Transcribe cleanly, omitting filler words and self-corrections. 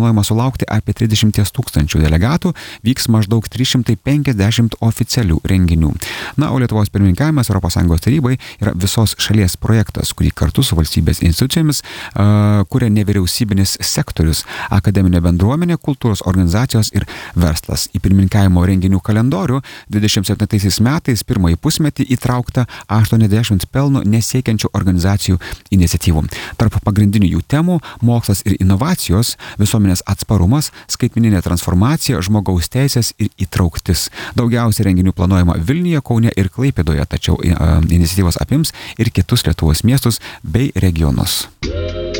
planuojama sulaukti apie 30 000 delegatų, vyks maždaug 350 oficialių renginių. Na, o Lietuvos pirmininkavimas ES tarybai yra visos šalies projektas, kurį kartu su valstybės institucijomis kuria nevyriausybinis sektorius, akademinė bendruomenė, kultūros organizacijos ir verslas. Į pirmininkavimo renginių kalendorių 27 metais pirmąjį pusmetį įtraukta 80 pelno nesiekiančių organizacijų iniciatyvų. Tarp pagrindinių jų temų - mokslas ir inovacijos, visuomenės atsparumas, skaitmeninė transformacija, žmogaus teisės ir įtrauktis. Daugiausiai renginių planuojama Vilniuje, Kaune ir Klaipėdoje, tačiau iniciatyvos apims ir kitus Lietuvos miestus bei regionus.